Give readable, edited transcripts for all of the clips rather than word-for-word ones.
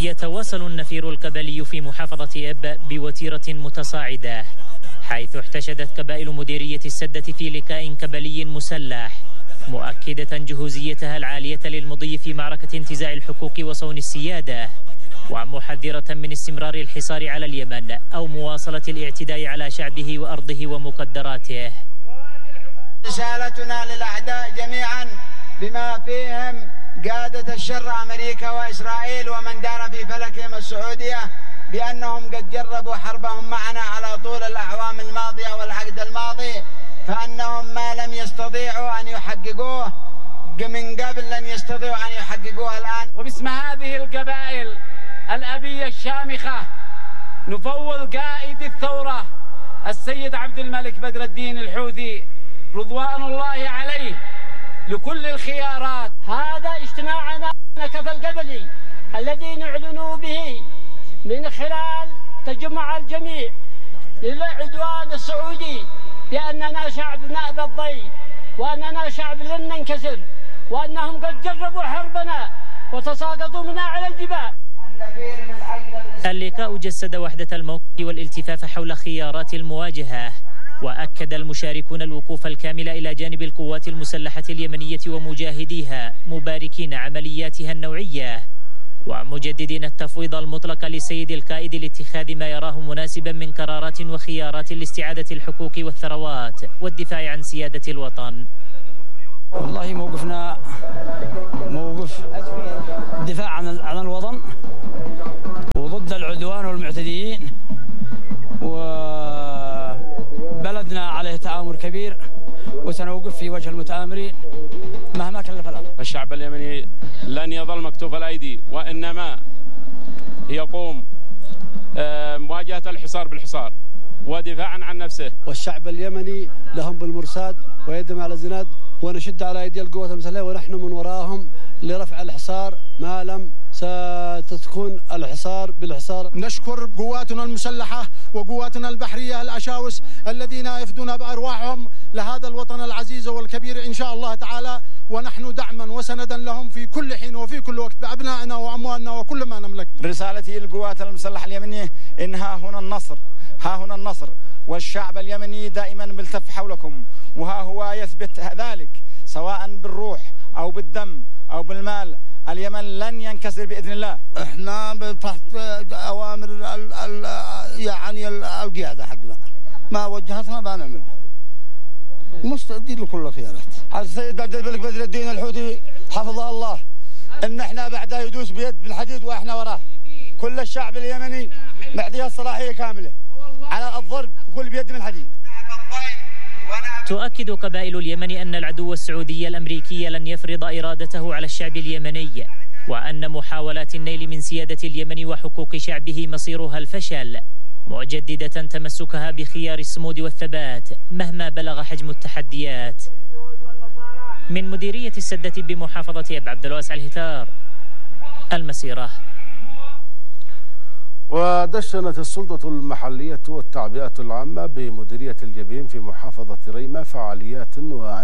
يتواصل النفير القبلي في محافظة إب بوتيرة متصاعدة، حيث احتشدت قبائل مديرية السدة في لقاء قبلي مسلح، مؤكدة جهوزيتها العالية للمضي في معركة انتزاع الحقوق وصون السيادة، ومحذرة من استمرار الحصار على اليمن أو مواصلة الاعتداء على شعبه وأرضه ومقدراته. رسالتنا للأعداء جميعا بما فيهم قادة الشر أمريكا وإسرائيل ومن دار في فلكهم السعودية بأنهم قد جربوا حربهم معنا على طول الأعوام الماضية والعقد الماضي، فأنهم ما لم يستطيعوا أن يحققوه من قبل لن يستطيعوا أن يحققوه الآن. وباسم هذه القبائل الأبية الشامخة نفوض قائد الثورة السيد عبد الملك بدر الدين الحوثي رضوان الله عليه لكل الخيارات. هذا اجتماعنا كفى القبلي الذي نعلن به من خلال تجمع الجميع للعدوان السعودي بأننا شعب نأبى الضي، وأننا شعب لن ننكسر، وأنهم قد جربوا حربنا وتساقطوا منا على الجبال. اللقاء جسد وحدة الموقف والالتفاف حول خيارات المواجهة، وأكد المشاركون الوقوف الكامل إلى جانب القوات المسلحة اليمنية ومجاهديها، مباركين عملياتها النوعية، ومجددين التفويض المطلق للسيد القائد لاتخاذ ما يراه مناسبا من قرارات وخيارات لاستعادة الحقوق والثروات والدفاع عن سيادة الوطن. والله موقفنا موقف دفاع عن الوطن وضد العدوان والمعتديين، وبلدنا عليه تآمر كبير وسنوقف في وجه المتآمرين مهما كلف الأمر. الشعب اليمني لن يظل مكتوف الأيدي، وإنما يقوم مواجهة الحصار بالحصار ودفاعا عن نفسه. والشعب اليمني لهم بالمرصاد ويدهم على الزناد، ونشد على أيدي القوات المسلحة ونحن من وراهم لرفع الحصار ما لم ستكون الحصار بالحصار. نشكر قواتنا المسلحة وقواتنا البحرية الأشاوس الذين يفدون بأرواحهم لهذا الوطن العزيز والكبير إن شاء الله تعالى، ونحن دعما وسندا لهم في كل حين وفي كل وقت بأبنائنا وأموالنا وكل ما نملك. رسالتي للقوات المسلحة اليمنية إن ها هنا النصر، ها هنا النصر، والشعب اليمني دائما ملتف حولكم، وها هو يثبت ذلك سواء بالروح أو بالدم أو بالمال. اليمن لن ينكسر بإذن الله. احنا تحت أوامر يعني القيادة حقنا، ما وجهتنا ما نعمل، مستعدين لكل الخيارات. السيد عبد الملك بدر الدين الحوثي حفظه الله ان احنا بعده يدوس بيد بالحديد واحنا وراه. كل الشعب اليمني معطيه الصلاحيه كامله على الضرب كل بيد من حديد. تؤكد قبائل اليمن أن العدو السعودي الأمريكي لن يفرض إرادته على الشعب اليمني، وأن محاولات النيل من سيادة اليمن وحقوق شعبه مصيرها الفشل، مجددة تمسكها بخيار الصمود والثبات مهما بلغ حجم التحديات. من مديرية السدة بمحافظة إب، عبد الواسع الهتار، المسيرة. ودشنت السلطة المحلية والتعبئة العامة بمديرية الجبين في محافظة ريمة فعاليات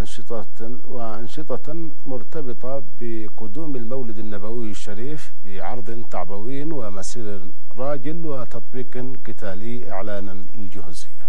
وأنشطة مرتبطة بقدوم المولد النبوي الشريف بعرض تعبوي ومسير راجل وتطبيق قتالي إعلانا للجهوزية.